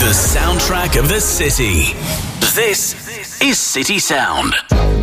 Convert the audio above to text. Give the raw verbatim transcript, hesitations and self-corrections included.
The soundtrack of the city. This is City Sound.